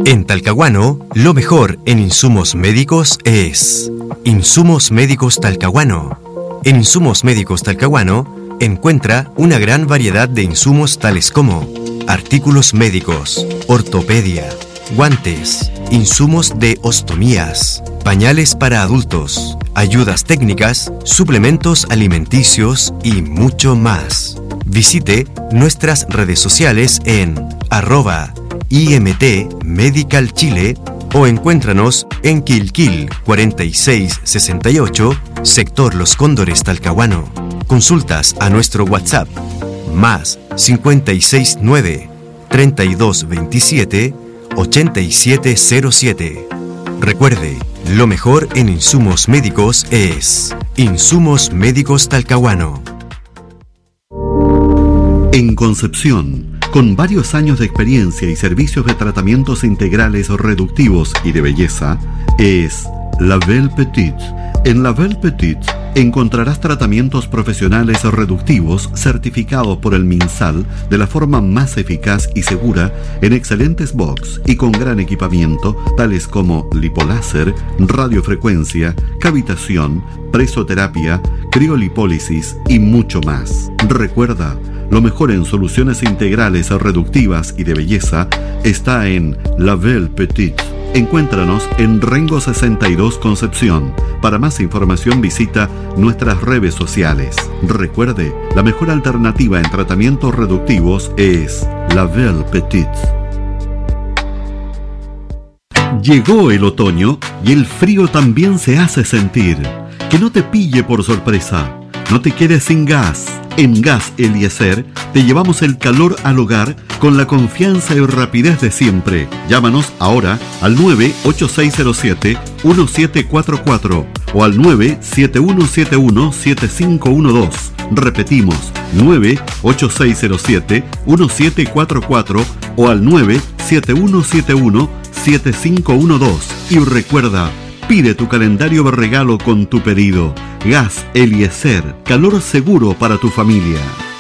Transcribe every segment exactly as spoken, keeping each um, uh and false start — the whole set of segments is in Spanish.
En Talcahuano, lo mejor en insumos médicos es Insumos Médicos Talcahuano. En Insumos Médicos Talcahuano encuentra una gran variedad de insumos tales como artículos médicos, ortopedia, guantes, insumos de ostomías, pañales para adultos, ayudas técnicas, suplementos alimenticios y mucho más. Visite nuestras redes sociales en arroba I M T Medical Chile o encuéntranos en Quilquil cuarenta y seis sesenta y ocho, sector Los Cóndores, Talcahuano. Consultas a nuestro WhatsApp más cincuenta y seis nueve, treinta y dos veintisiete, ochenta y siete cero siete. Recuerde, lo mejor en insumos médicos es Insumos Médicos Talcahuano. En Concepción, con varios años de experiencia y servicios de tratamientos integrales reductivos y de belleza, es La Belle Petite. En La Belle Petite encontrarás tratamientos profesionales reductivos certificados por el MinSal de la forma más eficaz y segura en excelentes box y con gran equipamiento tales como lipoláser, radiofrecuencia, cavitación, presoterapia, criolipólisis y mucho más. Recuerda, lo mejor en soluciones integrales reductivas y de belleza está en La Belle Petite. Encuéntranos en Rengo sesenta y dos Concepción. Para más información visita nuestras redes sociales. Recuerde, la mejor alternativa en tratamientos reductivos es La Belle Petite. Llegó el otoño y el frío también se hace sentir. Que no te pille por sorpresa. No te quedes sin gas. En Gas Eliezer te llevamos el calor al hogar con la confianza y rapidez de siempre. Llámanos ahora al nueve ocho seis cero siete, uno siete cuatro cuatro o al nueve siete uno siete uno, siete cinco uno dos. Repetimos, nueve ocho seis cero siete, uno siete cuatro cuatro o al nueve siete uno siete uno, siete cinco uno dos. Y recuerda, pide tu calendario de regalo con tu pedido. Gas Eliezer, calor seguro para tu familia.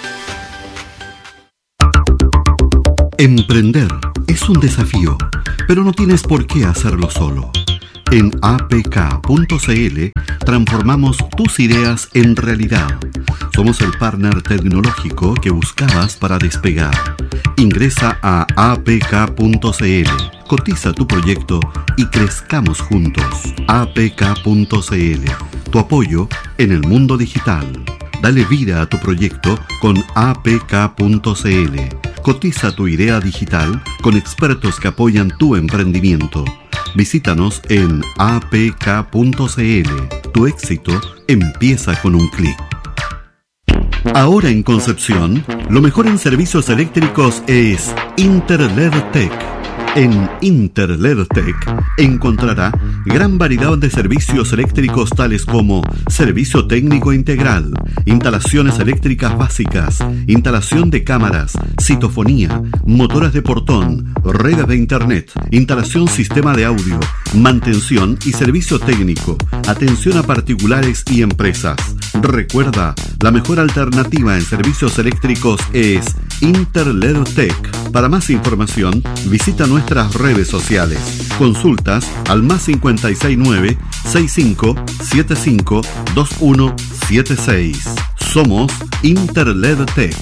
Emprender es un desafío, pero no tienes por qué hacerlo solo. En A P K punto C L transformamos tus ideas en realidad. Somos el partner tecnológico que buscabas para despegar. Ingresa a A P K punto C L, cotiza tu proyecto y crezcamos juntos. A P K punto C L, tu apoyo en el mundo digital. Dale vida a tu proyecto con A P K punto C L. Cotiza tu idea digital con expertos que apoyan tu emprendimiento. Visítanos en A P K punto C L. Tu éxito empieza con un clic. Ahora en Concepción, lo mejor en servicios eléctricos es Interledtech. En Interledtech encontrará gran variedad de servicios eléctricos tales como servicio técnico integral, instalaciones eléctricas básicas, instalación de cámaras, citofonía, motoras de portón, redes de internet, instalación sistema de audio, mantención y servicio técnico, atención a particulares y empresas. Recuerda, la mejor alternativa en servicios eléctricos es Interledtech. Para más información, visita nuestras redes sociales. Consultas al más cincuenta y seis nueve, sesenta y cinco, setenta y cinco, veintiuno setenta y seis. Somos Interledtech.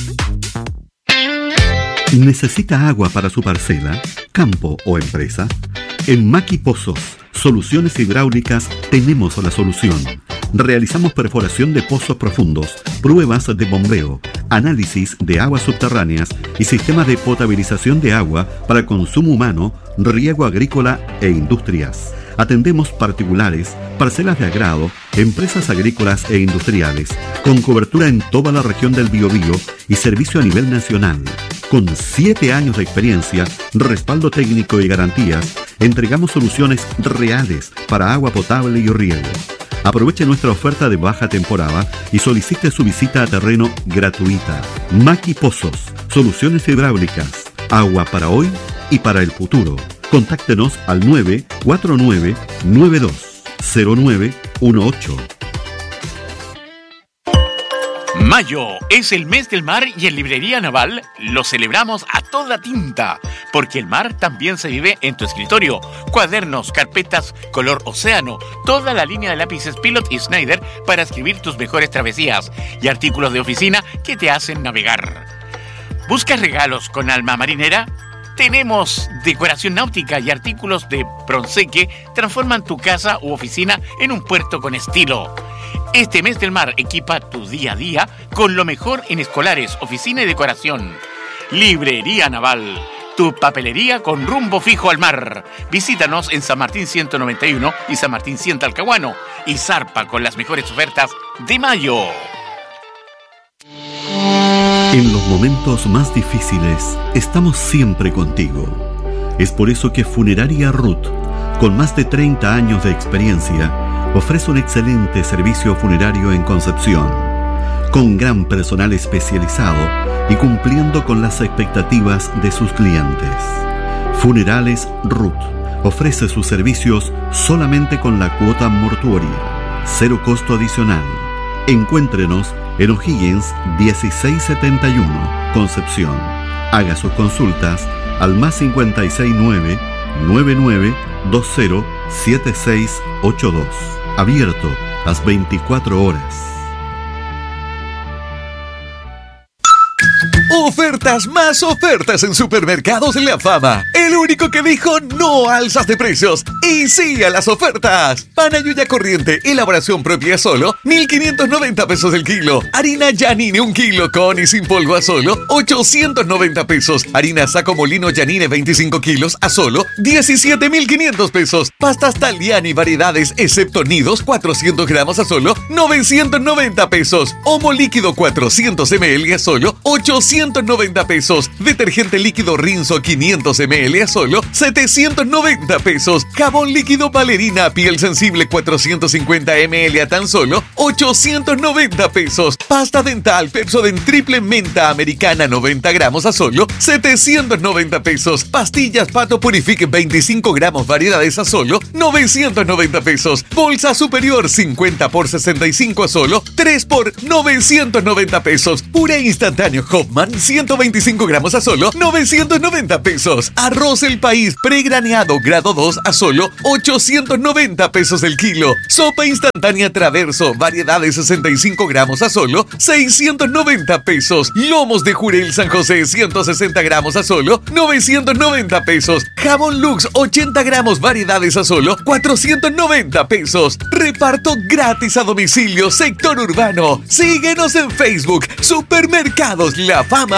¿Necesita agua para su parcela, campo o empresa? En Maki Pozos, Soluciones Hidráulicas, tenemos la solución. Realizamos perforación de pozos profundos, pruebas de bombeo, análisis de aguas subterráneas y sistemas de potabilización de agua para consumo humano, riego agrícola e industrias. Atendemos particulares, parcelas de agrado, empresas agrícolas e industriales, con cobertura en toda la región del Biobío y servicio a nivel nacional. Con siete años de experiencia, respaldo técnico y garantías, entregamos soluciones reales para agua potable y riego. Aproveche nuestra oferta de baja temporada y solicite su visita a terreno gratuita. Maki Pozos, Soluciones Hidráulicas, agua para hoy y para el futuro. Contáctenos al nueve cuatro nueve, nueve dos, cero nueve uno ocho. Mayo es el mes del mar y en Librería Naval lo celebramos a toda tinta, porque el mar también se vive en tu escritorio. Cuadernos, carpetas, color océano, toda la línea de lápices Pilot y Schneider para escribir tus mejores travesías y artículos de oficina que te hacen navegar. ¿Buscas regalos con alma marinera? Tenemos decoración náutica y artículos de bronce que transforman tu casa u oficina en un puerto con estilo. Este mes del mar equipa tu día a día con lo mejor en escolares, oficina y decoración. Librería Naval, tu papelería con rumbo fijo al mar. Visítanos en San Martín ciento noventa y uno y San Martín cien Talcahuano y zarpa con las mejores ofertas de mayo. En los momentos más difíciles estamos siempre contigo. Es por eso que Funeraria Ruth, con más de treinta años de experiencia, ofrece un excelente servicio funerario en Concepción, con gran personal especializado y cumpliendo con las expectativas de sus clientes. Funerales Ruth ofrece sus servicios solamente con la cuota mortuoria, cero costo adicional. Encuéntrenos en O'Higgins dieciséis setenta y uno, Concepción. Haga sus consultas al más cincuenta y seis nueve, nueve nueve dos cero, siete seis ocho dos. Abierto las veinticuatro horas. Ofertas más ofertas en Supermercados La Fama. El único que dijo no a alzas de precios y sí a las ofertas. Pan Ayuya corriente, elaboración propia solo, mil quinientos noventa pesos el kilo. Harina Yanine un kilo con y sin polvo a solo, ochocientos noventa pesos. Harina Saco Molino Yanine veinticinco kilos a solo, diecisiete mil quinientos pesos. Pastas Taliani variedades excepto nidos, cuatrocientos gramos a solo, novecientos noventa pesos. Omo líquido cuatrocientos mililitros a solo, ochocientos noventa pesos. Detergente líquido Rinzo quinientos mililitros a solo setecientos noventa pesos. Jabón líquido Valerina piel sensible cuatrocientos cincuenta mililitros a tan solo ochocientos noventa pesos. Pasta dental Pepsodent triple menta americana noventa gramos a solo setecientos noventa pesos. Pastillas Pato Purifique veinticinco gramos variedades a solo novecientos noventa pesos. Bolsa superior cincuenta por sesenta y cinco a solo tres por novecientos noventa pesos. Puré instantáneo Hoffman ciento veinticinco gramos a solo novecientos noventa pesos. Arroz El País pregraneado grado dos a solo ochocientos noventa pesos el kilo. Sopa instantánea Traverso variedades sesenta y cinco gramos a solo seiscientos noventa pesos. Lomos de Jurel San José ciento sesenta gramos a solo novecientos noventa pesos. Jabón Lux ochenta gramos variedades a solo cuatrocientos noventa pesos. Reparto gratis a domicilio sector urbano. Síguenos en Facebook Supermercados La Fama.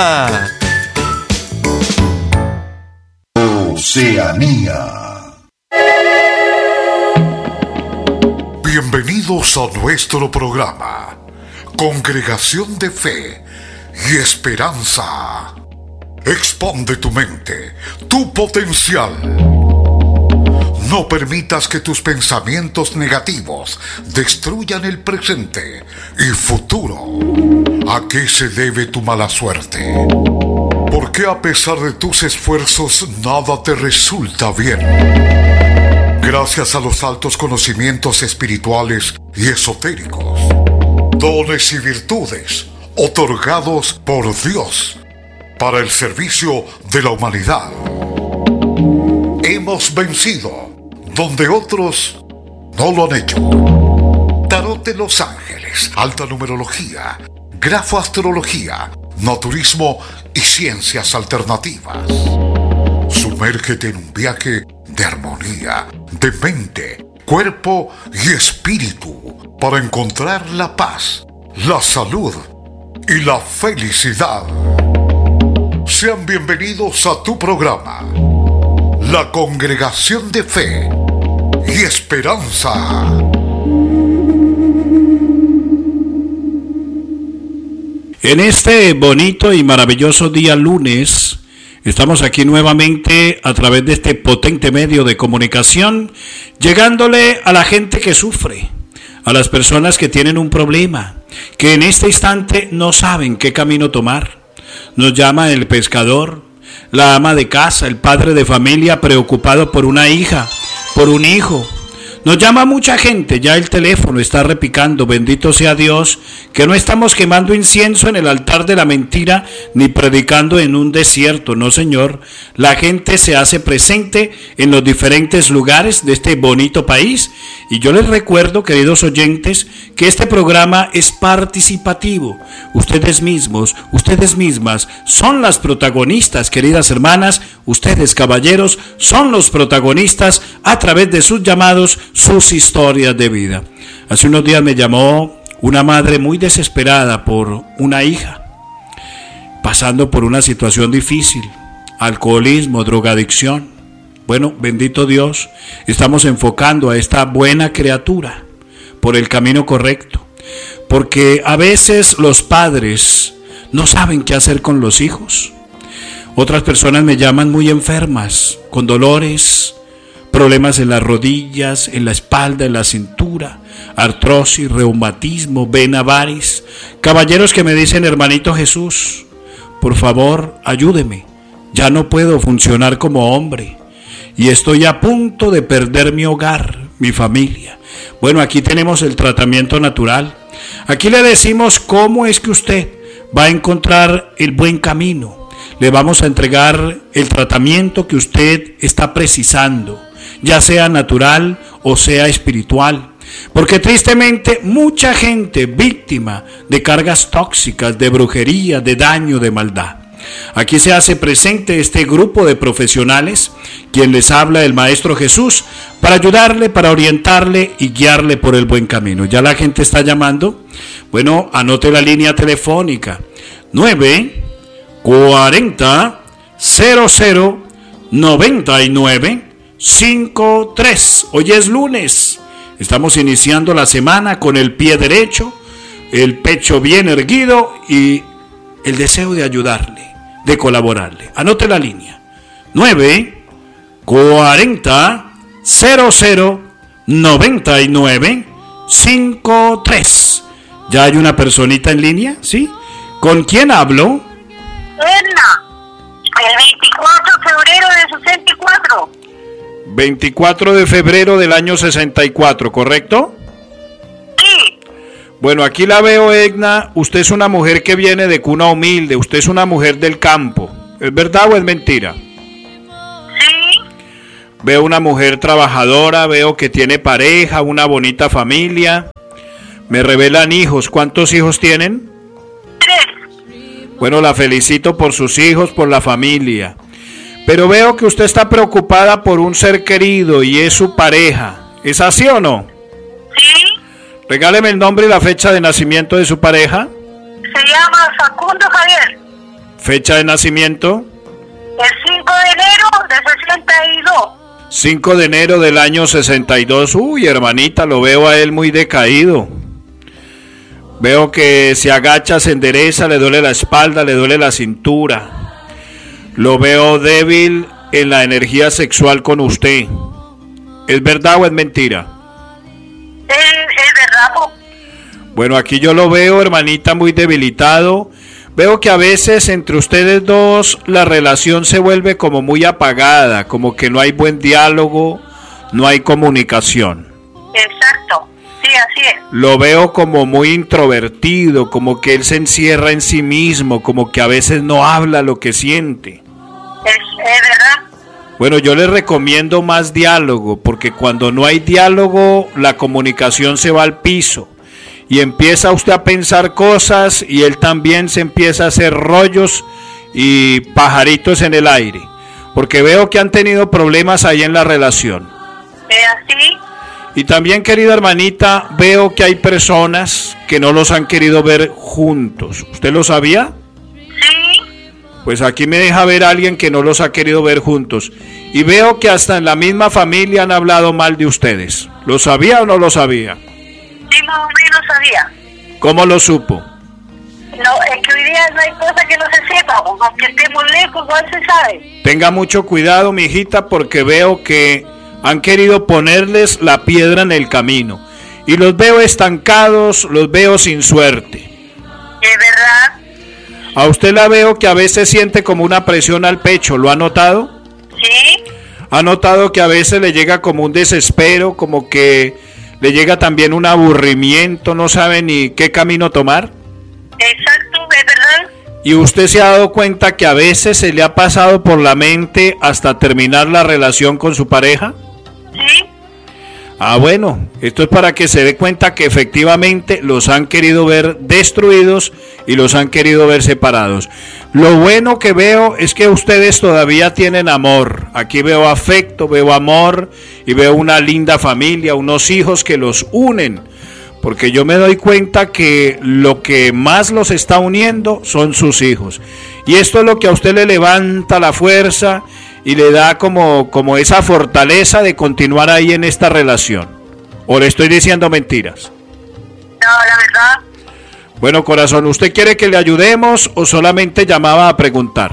Oceanía. Bienvenidos a nuestro programa, Congregación de Fe y Esperanza. Expande tu mente, tu potencial. No permitas que tus pensamientos negativos destruyan el presente y futuro. ¿A qué se debe tu mala suerte? ¿Por qué a pesar de tus esfuerzos nada te resulta bien? Gracias a los altos conocimientos espirituales y esotéricos, dones y virtudes otorgados por Dios para el servicio de la humanidad, hemos vencido donde otros no lo han hecho. Tarot de los Ángeles, alta numerología, grafoastrología, naturismo y ciencias alternativas. Sumérgete en un viaje de armonía, de mente, cuerpo y espíritu para encontrar la paz, la salud y la felicidad. Sean bienvenidos a tu programa, La Congregación de Fe y Esperanza. En este bonito y maravilloso día lunes, estamos aquí nuevamente a través de este potente medio de comunicación, llegándole a la gente que sufre, a las personas que tienen un problema, que en este instante no saben qué camino tomar. Nos llama el pescador, la ama de casa, el padre de familia preocupado por una hija, por un hijo. Nos llama mucha gente, ya el teléfono está repicando, bendito sea Dios, que no estamos quemando incienso en el altar de la mentira, ni predicando en un desierto, no señor. La gente se hace presente en los diferentes lugares de este bonito país, y yo les recuerdo, queridos oyentes, que este programa es participativo. Ustedes mismos, ustedes mismas, son las protagonistas, queridas hermanas, ustedes caballeros, son los protagonistas a través de sus llamados, sus historias de vida. Hace unos días me llamó una madre muy desesperada por una hija, pasando por una situación difícil, alcoholismo, drogadicción. Bueno, bendito Dios, estamos enfocando a esta buena criatura por el camino correcto, porque a veces los padres no saben qué hacer con los hijos. Otras personas me llaman muy enfermas, con dolores, problemas en las rodillas, en la espalda, en la cintura, artrosis, reumatismo, vena varis. Caballeros que me dicen, hermanito Jesús, por favor, ayúdeme. Ya no puedo funcionar como hombre y estoy a punto de perder mi hogar, mi familia. Bueno, aquí tenemos el tratamiento natural. Aquí le decimos cómo es que usted va a encontrar el buen camino. Le vamos a entregar el tratamiento que usted está precisando, ya sea natural o sea espiritual, porque tristemente mucha gente víctima de cargas tóxicas, de brujería, de daño, de maldad. Aquí se hace presente este grupo de profesionales, quien les habla el Maestro Jesús, para ayudarle, para orientarle y guiarle por el buen camino. ¿Ya la gente está llamando? Bueno, anote la línea telefónica nueve cuarenta cero cero noventa y nueve cinco tres. Hoy es lunes, estamos iniciando la semana con el pie derecho, el pecho bien erguido y el deseo de ayudarle, de colaborarle. Anote la línea nueve cuarenta cero cero noventa y nueve cinco tres. ¿Ya hay una personita en línea? ¿Sí? ¿Con quién hablo? Edna, el veinticuatro de febrero de sesenta y cuatro. veinticuatro de febrero del año sesenta y cuatro, ¿correcto? Sí. Bueno, aquí la veo, Edna. Usted es una mujer que viene de cuna humilde. Usted es una mujer del campo. ¿Es verdad o es mentira? Sí. Veo una mujer trabajadora. Veo que tiene pareja, una bonita familia. Me revelan hijos. ¿Cuántos hijos tienen? Tres. Bueno, la felicito por sus hijos, por la familia. Pero veo que usted está preocupada por un ser querido y es su pareja. ¿Es así o no? Sí. Regáleme el nombre y la fecha de nacimiento de su pareja. Se llama Facundo Javier. Fecha de nacimiento. El cinco de enero de sesenta y dos. cinco de enero del año sesenta y dos. Uy, hermanita, lo veo a él muy decaído. Veo que se agacha, se endereza, le duele la espalda, le duele la cintura. Lo veo débil en la energía sexual con usted. ¿Es verdad o es mentira? Es, es verdad. po. Bueno, aquí yo lo veo, hermanita, muy debilitado. Veo que a veces entre ustedes dos la relación se vuelve como muy apagada, como que no hay buen diálogo, no hay comunicación. Exacto. Sí, así es. Lo veo como muy introvertido, como que él se encierra en sí mismo, como que a veces no habla lo que siente. Es, es verdad. Bueno, yo le recomiendo más diálogo, porque cuando no hay diálogo, la comunicación se va al piso. Y empieza usted a pensar cosas y él también se empieza a hacer rollos y pajaritos en el aire. Porque veo que han tenido problemas ahí en la relación. Es así. Y también, querida hermanita, veo que hay personas que no los han querido ver juntos. ¿Usted lo sabía? Sí. Pues aquí me deja ver a alguien que no los ha querido ver juntos. Y veo que hasta en la misma familia han hablado mal de ustedes. ¿Lo sabía o no lo sabía? Sí, más o menos sabía. ¿Cómo lo supo? No, es que hoy día no hay cosa que no se sepa, aunque estemos lejos, igual se sabe. Tenga mucho cuidado, mi hijita, porque veo que han querido ponerles la piedra en el camino. Y los veo estancados, los veo sin suerte. Es verdad. A usted la veo que a veces siente como una presión al pecho, ¿lo ha notado? Sí. ¿Ha notado que a veces le llega como un desespero, como que le llega también un aburrimiento, no sabe ni qué camino tomar? Exacto, es verdad. ¿Y usted se ha dado cuenta que a veces se le ha pasado por la mente hasta terminar la relación con su pareja? Sí. Ah, bueno, esto es para que se dé cuenta que efectivamente los han querido ver destruidos y los han querido ver separados. Lo bueno que veo es que ustedes todavía tienen amor. Aquí veo afecto, veo amor y veo una linda familia, unos hijos que los unen. Porque yo me doy cuenta que lo que más los está uniendo son sus hijos. Y esto es lo que a usted le levanta la fuerza y le da como, como esa fortaleza de continuar ahí en esta relación. ¿O le estoy diciendo mentiras? No, la verdad. Bueno, corazón, ¿usted quiere que le ayudemos o solamente llamaba a preguntar?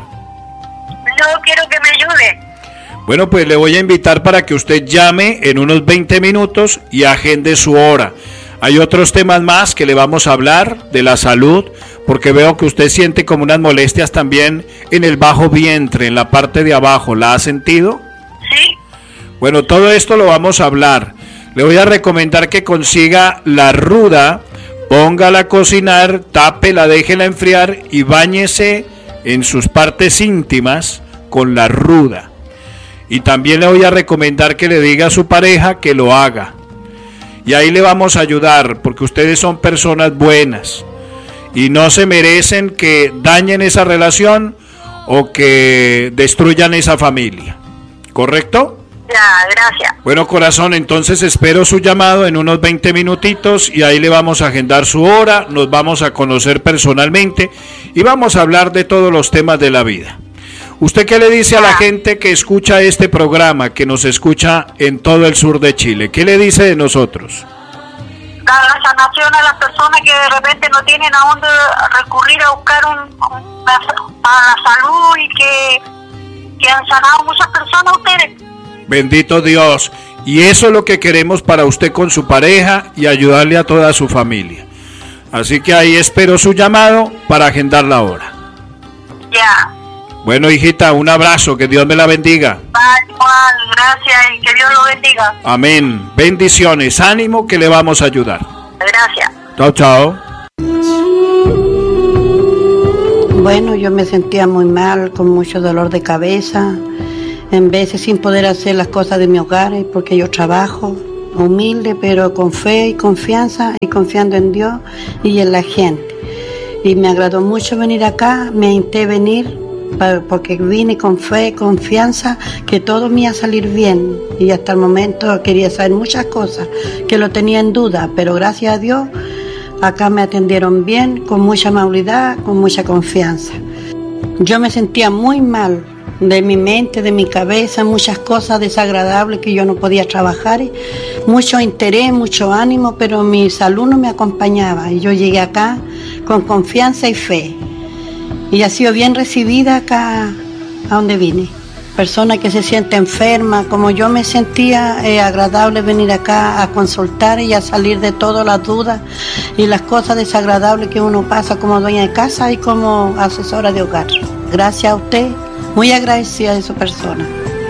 No, quiero que me ayude. Bueno, pues le voy a invitar para que usted llame en unos veinte minutos y agende su hora. Hay otros temas más que le vamos a hablar de la salud, porque veo que usted siente como unas molestias también en el bajo vientre, en la parte de abajo. ¿La ha sentido? Sí. Bueno, todo esto lo vamos a hablar. Le voy a recomendar que consiga la ruda, póngala a cocinar, tápela, déjela enfriar y báñese en sus partes íntimas con la ruda. Y también le voy a recomendar que le diga a su pareja que lo haga. Y ahí le vamos a ayudar, porque ustedes son personas buenas y no se merecen que dañen esa relación o que destruyan esa familia. ¿Correcto? Ya, gracias. Bueno, corazón, entonces espero su llamado en unos veinte minutitos y ahí le vamos a agendar su hora, nos vamos a conocer personalmente y vamos a hablar de todos los temas de la vida. ¿Usted qué le dice a la gente que escucha este programa, que nos escucha en todo el sur de Chile? ¿Qué le dice de nosotros? Dar la sanación a las personas que de repente no tienen a dónde recurrir a buscar un, una, a la salud y que, que han sanado muchas personas ustedes. Bendito Dios. Y eso es lo que queremos para usted con su pareja y ayudarle a toda su familia. Así que ahí espero su llamado para agendar la hora. Ya. Bueno, hijita, un abrazo, que Dios me la bendiga. Vale, Juan, gracias y que Dios lo bendiga. Amén. Bendiciones, ánimo que le vamos a ayudar. Gracias. Chao, chao. Bueno, yo me sentía muy mal, con mucho dolor de cabeza, en veces sin poder hacer las cosas de mi hogar, porque yo trabajo, humilde, pero con fe y confianza, y confiando en Dios y en la gente. Y me agradó mucho venir acá, me intenté venir, porque vine con fe, confianza, que todo me iba a salir bien. Y hasta el momento quería saber muchas cosas, que lo tenía en duda, pero gracias a Dios, acá me atendieron bien, con mucha amabilidad, con mucha confianza. Yo me sentía muy mal, de mi mente, de mi cabeza, muchas cosas desagradables que yo no podía trabajar, mucho interés, mucho ánimo, pero mi salud no me acompañaba. Y yo llegué acá con confianza y fe. Y ha sido bien recibida acá a donde vine. Persona que se siente enferma, como yo me sentía, es agradable venir acá a consultar y a salir de todas las dudas y las cosas desagradables que uno pasa como dueña de casa y como asesora de hogar. Gracias a usted, muy agradecida de su persona.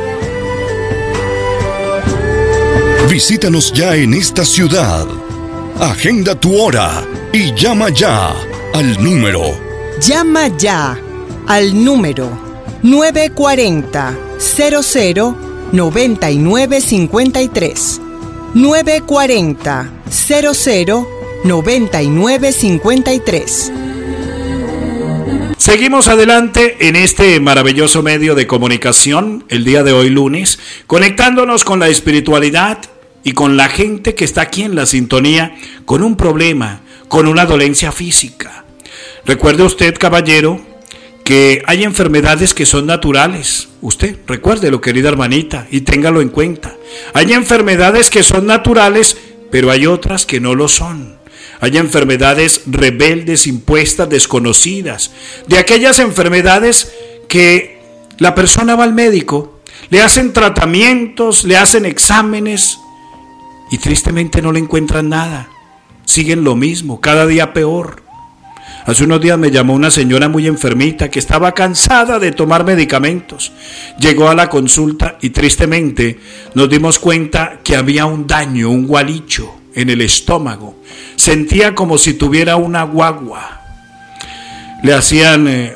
Visítanos ya en esta ciudad. Agenda tu hora y llama ya al número. Llama ya al número nueve cuatro cero, cero cero, nueve nueve cinco tres. nueve cuatro cero, cero cero, nueve nueve cinco tres. Seguimos adelante en este maravilloso medio de comunicación, el día de hoy lunes, conectándonos con la espiritualidad y con la gente que está aquí en la sintonía con un problema, con una dolencia física. Recuerde usted, caballero, que hay enfermedades que son naturales. Usted, recuérdelo, querida hermanita, y téngalo en cuenta. Hay enfermedades que son naturales, pero hay otras que no lo son. Hay enfermedades rebeldes, impuestas, desconocidas. De aquellas enfermedades que la persona va al médico, le hacen tratamientos, le hacen exámenes y tristemente no le encuentran nada. Siguen lo mismo, cada día peor. Hace unos días me llamó una señora muy enfermita que estaba cansada de tomar medicamentos. Llegó a la consulta y tristemente nos dimos cuenta que había un daño, un gualicho en el estómago. Sentía como si tuviera una guagua. Le hacían eh,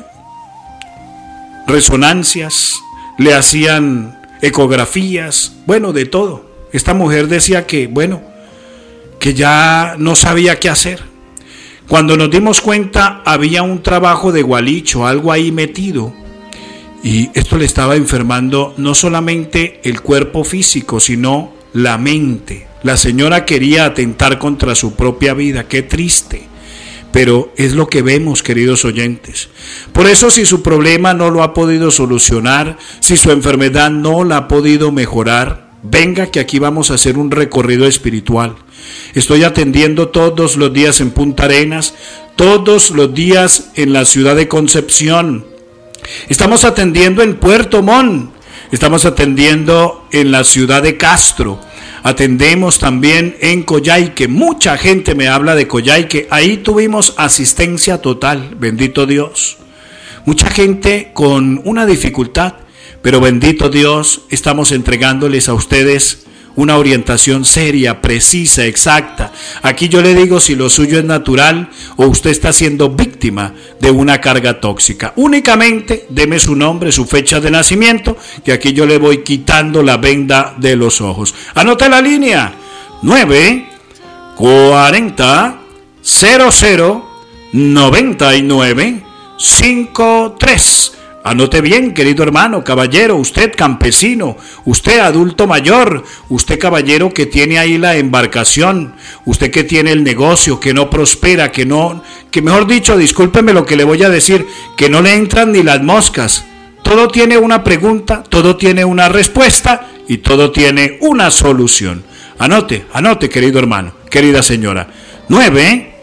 resonancias, le hacían ecografías, bueno, de todo. Esta mujer decía que, bueno, que ya no sabía qué hacer. Cuando nos dimos cuenta, había un trabajo de gualicho, algo ahí metido. Y esto le estaba enfermando no solamente el cuerpo físico, sino la mente. La señora quería atentar contra su propia vida. Qué triste. Pero es lo que vemos, queridos oyentes. Por eso, si su problema no lo ha podido solucionar, si su enfermedad no la ha podido mejorar, venga que aquí vamos a hacer un recorrido espiritual. Estoy atendiendo todos los días en Punta Arenas, todos los días en la ciudad de Concepción. Estamos atendiendo en Puerto Montt, estamos atendiendo en la ciudad de Castro. Atendemos también en Coyhaique. Mucha gente me habla de Coyhaique. Ahí tuvimos asistencia total, bendito Dios. Mucha gente con una dificultad, pero bendito Dios, estamos entregándoles a ustedes una orientación seria, precisa, exacta. Aquí yo le digo si lo suyo es natural o usted está siendo víctima de una carga tóxica. Únicamente deme su nombre, su fecha de nacimiento, que aquí yo le voy quitando la venda de los ojos. Anote la línea nueve cuarenta cero cero noventa y nueve cincuenta y tres. Anote bien, querido hermano, caballero, usted campesino, usted adulto mayor, usted caballero que tiene ahí la embarcación, usted que tiene el negocio, que no prospera, que no, que mejor dicho, discúlpeme lo que le voy a decir, que no le entran ni las moscas. Todo tiene una pregunta, todo tiene una respuesta y todo tiene una solución. Anote, anote, querido hermano, querida señora, nueve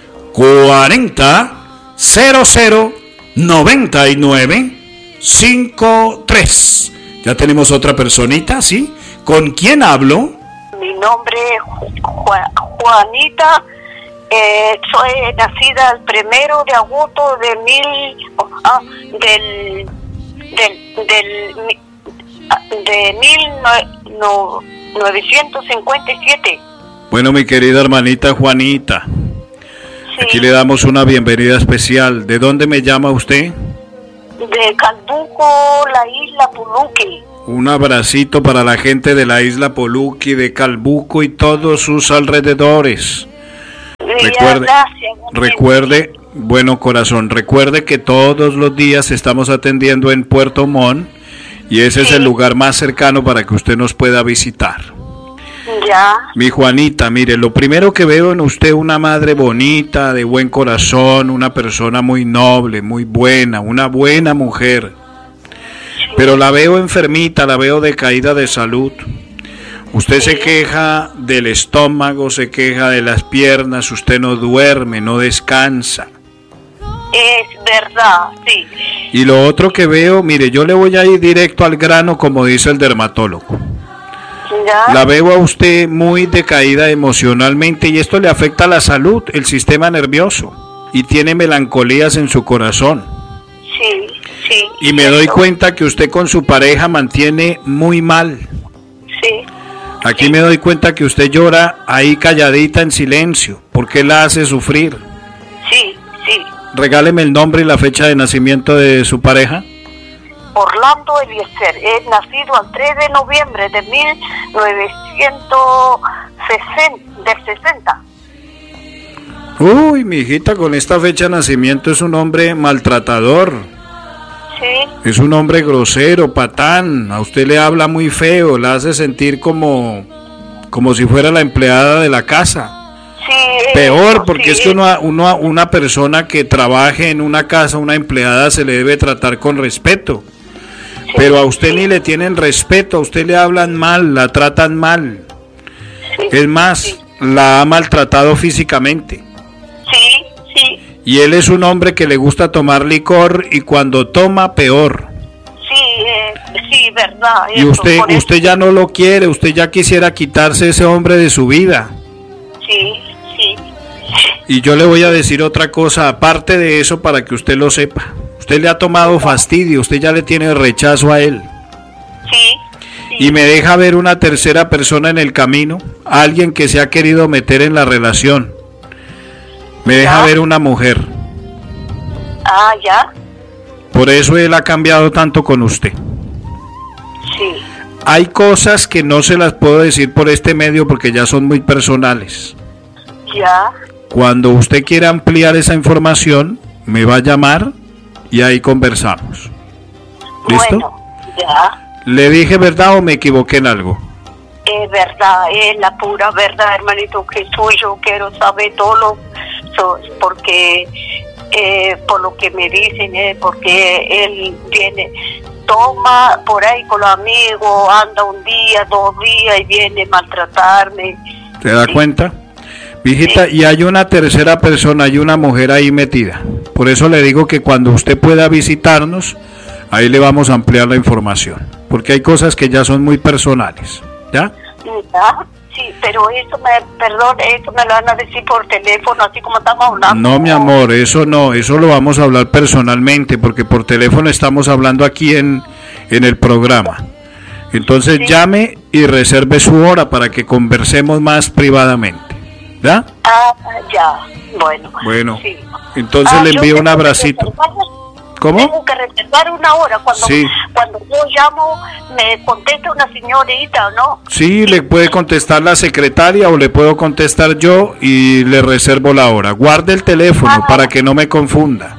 cuarenta cero cero noventa y nueve cincuenta y tres. Ya tenemos otra personita, ¿sí? ¿Con quién hablo? Mi nombre es Ju- Juanita. Eh, soy nacida el primero de agosto de mil ah, del del del de mil novecientos cincuenta y siete. Bueno, mi querida hermanita Juanita, sí. Aquí le damos una bienvenida especial. ¿De dónde me llama usted? De Calbuco, la isla Puluqui. Un abracito para la gente de la isla Puluqui, de Calbuco y todos sus alrededores. Recuerde, recuerde, bueno corazón, recuerde que todos los días estamos atendiendo en Puerto Montt y ese sí. es el lugar más cercano para que usted nos pueda visitar. Ya. Mi Juanita, mire, lo primero que veo en usted una madre bonita, de buen corazón, una persona muy noble, muy buena, una buena mujer. Sí. Pero la veo enfermita, la veo decaída de salud. Usted sí. se queja del estómago, se queja de las piernas, usted no duerme, no descansa. Es verdad, sí. Y lo otro que veo, mire, yo le voy a ir directo al grano, como dice el dermatólogo. ¿Ya? La veo a usted muy decaída emocionalmente y esto le afecta a la salud, el sistema nervioso, y tiene melancolías en su corazón. Sí, sí. Y me doy cuenta que usted con su pareja mantiene muy mal. Sí. Aquí sí. me doy cuenta que usted llora ahí calladita en silencio. ¿Por qué la hace sufrir? Sí, sí. Regáleme el nombre y la fecha de nacimiento de su pareja. Orlando Eliezer, es nacido el tres de noviembre de mil novecientos sesenta. Uy, mi hijita, con esta fecha de nacimiento es un hombre maltratador. Sí. Es un hombre grosero, patán. A usted le habla muy feo, la hace sentir como, como si fuera la empleada de la casa. Sí. Peor, porque sí. es que uno, uno, una persona que trabaje en una casa, una empleada, se le debe tratar con respeto. Sí, pero a usted sí. ni le tienen respeto, a usted le hablan mal, la tratan mal. Sí, es más, sí. la ha maltratado físicamente. Sí, sí. Y él es un hombre que le gusta tomar licor y cuando toma, peor. Sí, eh, sí, verdad. Y eso, usted, usted ya no lo quiere, usted ya quisiera quitarse ese hombre de su vida. Sí, sí. Y yo le voy a decir otra cosa, aparte de eso, para que usted lo sepa. Usted le ha tomado fastidio, usted ya le tiene rechazo a él. Sí, sí. Y me deja ver una tercera persona en el camino, alguien que se ha querido meter en la relación. Me deja ¿Ya? ver una mujer. Ah, ya. Por eso él ha cambiado tanto con usted. Sí. Hay cosas que no se las puedo decir por este medio porque ya son muy personales. Ya. Cuando usted quiera ampliar esa información, me va a llamar y ahí conversamos. ¿Listo? Bueno, ya. ¿Le dije verdad o me equivoqué en algo? Es verdad, es la pura verdad, hermanito Jesús. Yo quiero saber todo lo, so, porque eh, por lo que me dicen, eh, porque él viene, toma por ahí con los amigos, anda un día, dos días y viene a maltratarme. ¿Se da Sí. cuenta? Mijita, y hay una tercera persona, hay una mujer ahí metida. Por eso le digo que cuando usted pueda visitarnos, ahí le vamos a ampliar la información. Porque hay cosas que ya son muy personales. ¿Ya? ¿Ya? Sí, pero eso me, perdón, eso me lo van a decir por teléfono, así como estamos hablando. No, mi amor, eso no, eso lo vamos a hablar personalmente, porque por teléfono estamos hablando aquí en, en el programa. Entonces Sí. llame y reserve su hora para que conversemos más privadamente. ¿Ya? Ah, ya, bueno. Bueno, Sí. entonces Ah, le yo envío un tengo que abracito. reservar- ¿Cómo? Tengo que reservar una hora. Cuando, Sí. cuando yo llamo, me contesta una señorita, ¿no? Sí, le puede contestar la secretaria o le puedo contestar yo y le reservo la hora. Guarde el teléfono Ah. para que no me confunda.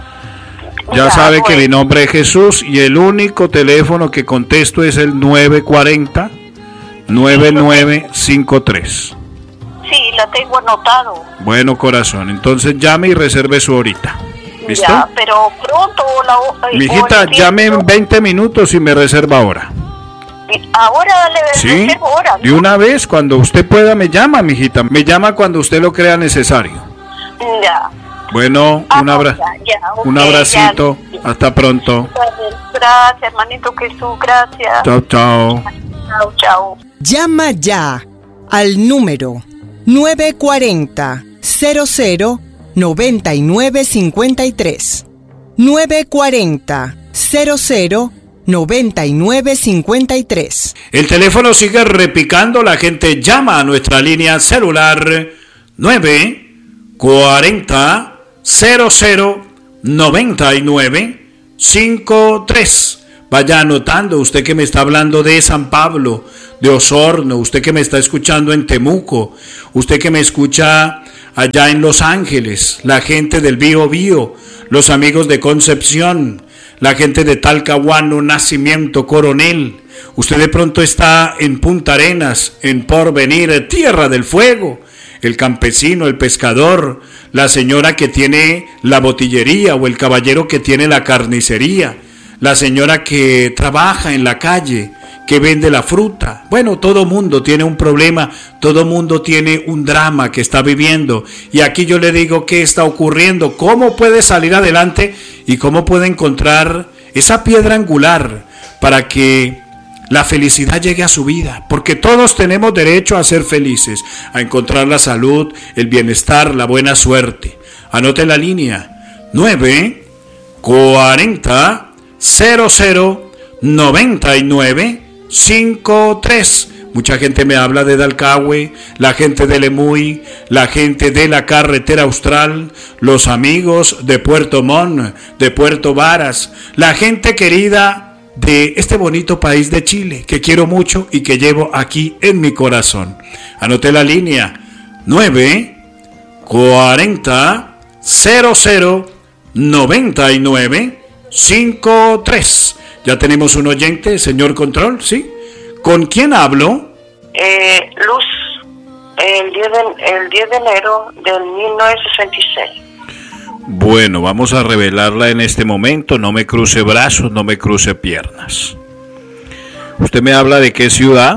Ya Ya, sabe que bueno. mi nombre es Jesús y el único teléfono que contesto es el nueve cuatro cero, nueve nueve cinco tres. Sí, la tengo anotado. Bueno, corazón, entonces llame y reserve su horita. ¿Listo? Ya, pero pronto la o- eh, Mijita, o el llame en tiempo- veinte minutos y me reserva ahora. Ahora le Sí, reservo hora, de ¿no? una vez, cuando usted pueda me llama, mijita. Me llama cuando usted lo crea necesario. Ya. Bueno, Ah, un, abra ya, ya, ok, un abracito. ya. Hasta pronto. Gracias, hermanito Jesús, gracias. Chao, chao. Chao, chao. Llama ya al número nueve cuatro cero, cero cero, nueve nueve cinco tres. nueve cuatro cero, cero cero, nueve nueve cinco tres. El teléfono sigue repicando. La gente llama a nuestra línea celular nueve cuatro cero, cero cero, nueve nueve cinco tres. Vaya anotando, usted que me está hablando de San Pablo, de Osorno, usted que me está escuchando en Temuco, usted que me escucha allá en Los Ángeles, la gente del Bío Bío, los amigos de Concepción, la gente de Talcahuano, Nacimiento, Coronel. Usted de pronto está en Punta Arenas, en Porvenir, Tierra del Fuego. El campesino, el pescador, la señora que tiene la botillería o el caballero que tiene la carnicería, la señora que trabaja en la calle, que vende la fruta. Bueno, todo mundo tiene un problema, todo mundo tiene un drama que está viviendo. Y aquí yo le digo qué está ocurriendo, cómo puede salir adelante y cómo puede encontrar esa piedra angular para que la felicidad llegue a su vida, porque todos tenemos derecho a ser felices, a encontrar la salud, el bienestar, la buena suerte. Anote la línea nueve cuarenta, cero cero, noventa y nueve cinco tres. Mucha gente me habla de Dalcahue, la gente de Lemuy, la gente de la carretera austral, los amigos de Puerto Montt, de Puerto Varas, la gente querida de este bonito país de Chile, que quiero mucho y que llevo aquí en mi corazón. Anoté la línea nueve cuarenta, cero cero, noventa y nueve cinco tres. Ya tenemos un oyente, señor Control, ¿sí? ¿Con quién hablo? Eh, Luz, el diez de, el diez de enero del mil novecientos sesenta y seis. Bueno, vamos a revelarla en este momento. No me cruce brazos, no me cruce piernas. ¿Usted me habla de qué ciudad?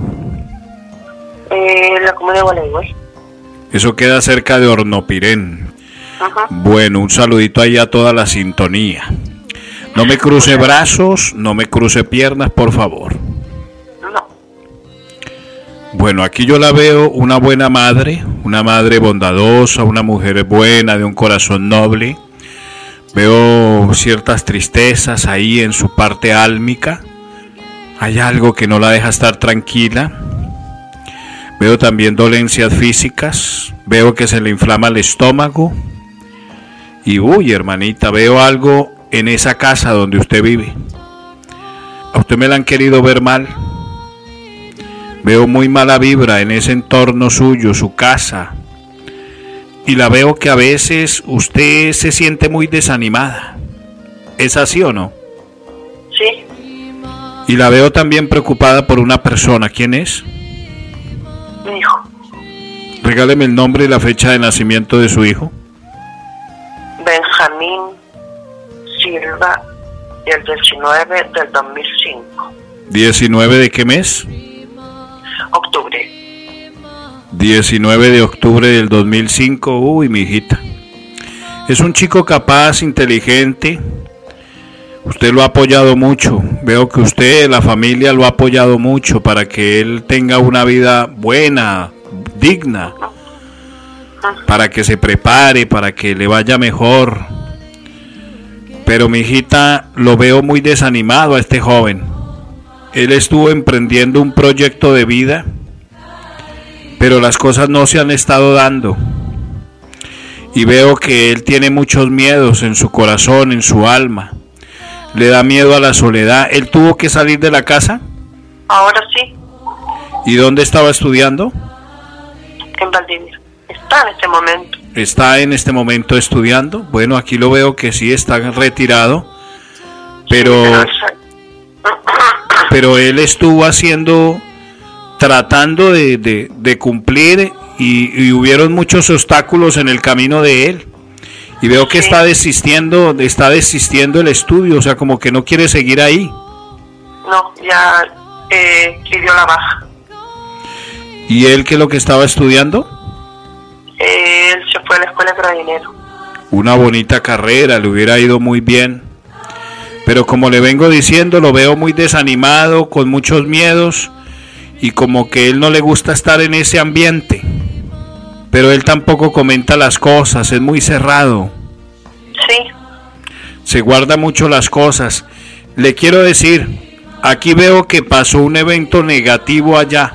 Eh, la comunidad de Gualeguay. Eso queda cerca de Hornopirén. Ajá. Bueno, un saludito ahí a toda la sintonía. No me cruce brazos, no me cruce piernas, por favor. No. Bueno, aquí yo la veo una buena madre, una madre bondadosa, una mujer buena, de un corazón noble. Veo ciertas tristezas ahí en su parte álmica. Hay algo que no la deja estar tranquila. Veo también dolencias físicas. Veo que se le inflama el estómago. Y uy, hermanita, veo algo en esa casa donde usted vive. A usted me la han querido ver mal. Veo muy mala vibra en ese entorno suyo, su casa. Y la veo que a veces usted se siente muy desanimada. ¿Es así o no? Sí. Y la veo también preocupada por una persona. ¿Quién es? Mi hijo. Regáleme el nombre y la fecha de nacimiento de su hijo. Benjamín Silva, y el diecinueve del dos mil cinco. ¿diecinueve de qué mes? Octubre. diecinueve de octubre del dos mil cinco. Uy, mi hijita. Es un chico capaz, inteligente. Usted lo ha apoyado mucho. Veo que usted, la familia, lo ha apoyado mucho para que él tenga una vida buena, digna, para que se prepare, para que le vaya mejor. Pero mi hijita, lo veo muy desanimado a este joven. Él estuvo emprendiendo un proyecto de vida, pero las cosas no se han estado dando. Y veo que él tiene muchos miedos en su corazón, en su alma. Le da miedo a la soledad. ¿Él tuvo que salir de la casa? Ahora sí. ¿Y dónde estaba estudiando? En Valdivia. Está en este momento. ¿Está en este momento estudiando? Bueno, aquí lo veo que sí está retirado, pero, pero él estuvo haciendo, tratando de, de, de cumplir y, y hubieron muchos obstáculos en el camino de él. Y veo que sí. está desistiendo, está desistiendo el estudio, o sea, como que no quiere seguir ahí. No, ya eh, pidió la baja. ¿Y él qué es lo que estaba estudiando? Eh, él se fue a la escuela de carabinero. Una bonita carrera, le hubiera ido muy bien. Pero como le vengo diciendo, lo veo muy desanimado, con muchos miedos, y como que él no le gusta estar en ese ambiente. Pero él tampoco comenta las cosas, es muy cerrado. Sí. Se guarda mucho las cosas. Le quiero decir, aquí veo que pasó un evento negativo allá.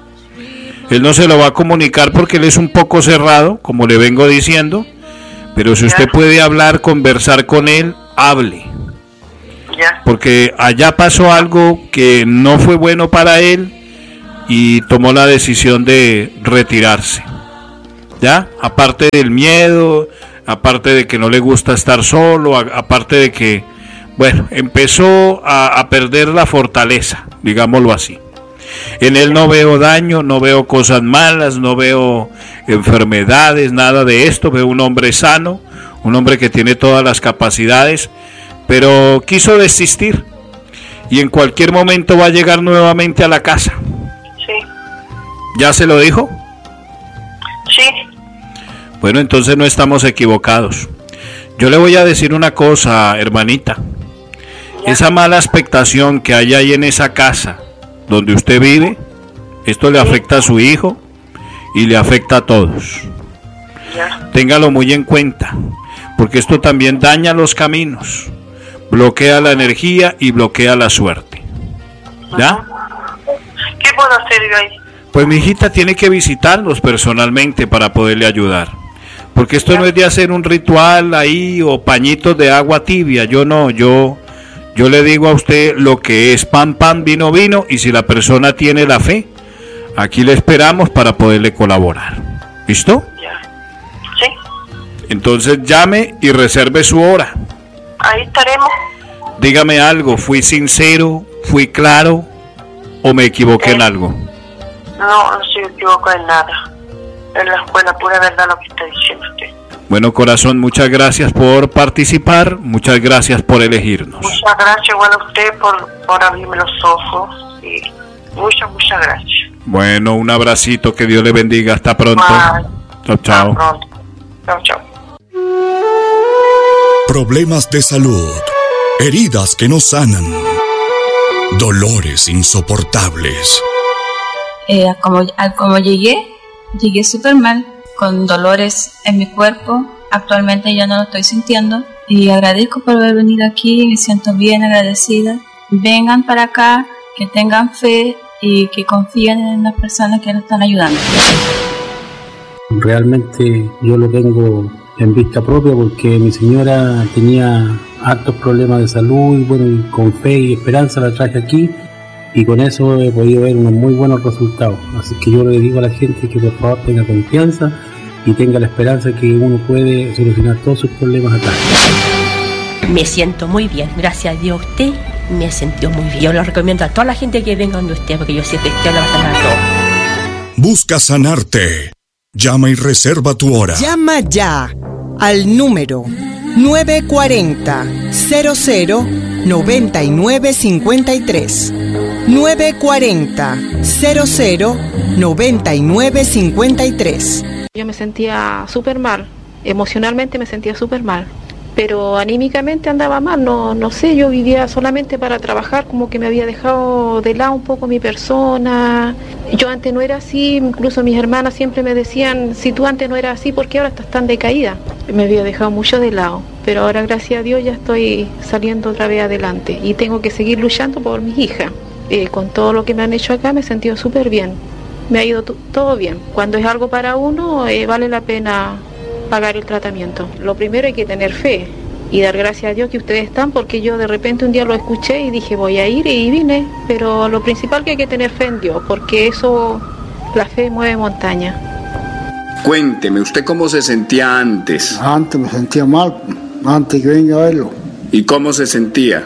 Él no se lo va a comunicar porque él es un poco cerrado, como le vengo diciendo. Pero si usted puede hablar, conversar con él, hable. Ya. Porque allá pasó algo que no fue bueno para él y tomó la decisión de retirarse. ¿Ya? Aparte del miedo, aparte de que no le gusta estar solo, a, aparte de que, bueno, empezó a, a perder la fortaleza, digámoslo así. En él no veo daño, no veo cosas malas, no veo enfermedades, nada de esto. Veo un hombre sano, un hombre que tiene todas las capacidades, pero quiso desistir y en cualquier momento va a llegar nuevamente a la casa. Sí. ¿Ya se lo dijo? Sí. Bueno, entonces no estamos equivocados. Yo le voy a decir una cosa, hermanita. Ya. Esa mala expectación que hay ahí en esa casa donde usted vive, esto le afecta a su hijo y le afecta a todos. Ya. Téngalo muy en cuenta, porque esto también daña los caminos, bloquea la energía y bloquea la suerte. ¿Ya? ¿Qué puedo hacer yo ahí? Pues mi hijita tiene que visitarlos personalmente para poderle ayudar. Porque esto no es de hacer un ritual ahí o pañitos de agua tibia. Yo no, yo, yo le digo a usted lo que es pan, pan, vino, vino. Y si la persona tiene la fe, aquí le esperamos para poderle colaborar. ¿Listo? Ya. Sí. Entonces llame y reserve su hora. Ahí estaremos. Dígame algo, ¿fui sincero, fui claro o me equivoqué eh. en algo? No, no se equivocó en nada. Es la escuela pura verdad lo que está diciendo usted. Bueno, corazón, muchas gracias por participar, muchas gracias por elegirnos. Muchas gracias igual a usted por, por abrirme los ojos y muchas, muchas gracias. Bueno, un abracito, que Dios le bendiga, hasta pronto. Bye. Chao, chao. Hasta pronto. Chao, chao. Problemas de salud, heridas que no sanan, dolores insoportables. Eh, como, como llegué, llegué súper mal, con dolores en mi cuerpo. Actualmente ya no lo estoy sintiendo y agradezco por haber venido aquí, me siento bien agradecida. Vengan para acá, que tengan fe y que confíen en las personas que nos están ayudando. Realmente yo lo tengo en vista propia porque mi señora tenía hartos problemas de salud y bueno, y con fe y esperanza la traje aquí y con eso he podido ver unos muy buenos resultados. Así que yo le digo a la gente que por favor tenga confianza y tenga la esperanza que uno puede solucionar todos sus problemas acá. Me siento muy bien, gracias a Dios usted me sintió muy bien. Yo lo recomiendo a toda la gente que venga donde usted, porque yo sé que usted lo va a sanar todo. Busca sanarte. Llama y reserva tu hora. Llama ya al número nueve cuatro cero cero cero nueve nueve cinco tres. nueve cuatro cero cero nueve nueve cinco tres. Yo me sentía súper mal, emocionalmente me sentía súper mal, pero anímicamente andaba mal, no, no sé, yo vivía solamente para trabajar, como que me había dejado de lado un poco mi persona. Yo antes no era así, incluso mis hermanas siempre me decían, si tú antes no eras así, ¿por qué ahora estás tan decaída? Me había dejado mucho de lado, pero ahora gracias a Dios ya estoy saliendo otra vez adelante y tengo que seguir luchando por mis hijas. Eh, con todo lo que me han hecho acá me he sentido súper bien. Me ha ido t- todo bien. Cuando es algo para uno, eh, vale la pena pagar el tratamiento. Lo primero hay que tener fe y dar gracias a Dios que ustedes están, porque yo de repente un día lo escuché y dije voy a ir y vine, pero lo principal que hay que tener fe en Dios, porque eso, la fe mueve montaña. Cuénteme, ¿usted cómo se sentía antes? Antes me sentía mal, antes que venga a verlo. ¿Y cómo se sentía?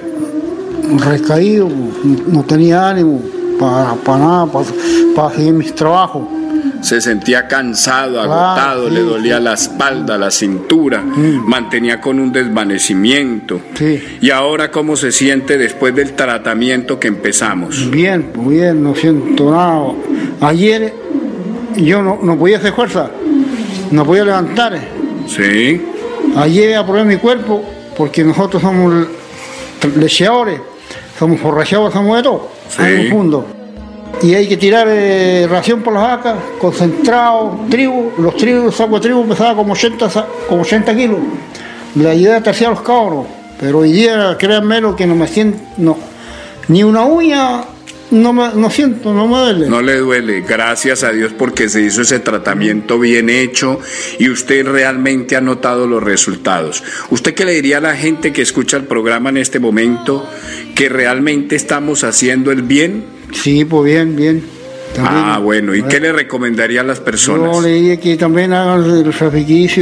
Recaído, no tenía ánimo para, para nada, para, para seguir mis trabajos. Se sentía cansado, agotado, ah, sí, le dolía sí. la espalda, la cintura, mm. mantenía con un desvanecimiento. Sí. ¿Y ahora cómo se siente después del tratamiento que empezamos? Bien, bien, no siento nada. Ayer yo no, no podía hacer fuerza, no podía levantar. Sí. Ayer aprobé mi cuerpo porque nosotros somos lecheadores, somos forrajeadores, somos de todo, sí. en el fondo. Y hay que tirar eh, ración por las vacas, concentrado, trigo. Los trigos, los sacos de trigo pesaban como ochenta, como ochenta kilos. La idea de terciar a los cabros. Pero hoy día, créanme lo que no me siento, no, ni una uña no, me, no siento, no me duele. No le duele, gracias a Dios porque se hizo ese tratamiento bien hecho y usted realmente ha notado los resultados. ¿Usted qué le diría a la gente que escucha el programa en este momento, que realmente estamos haciendo el bien? Sí, pues bien, bien. También, ah, bueno, ¿y qué le recomendaría a las personas? Yo le diría que también hagan el sacrificio.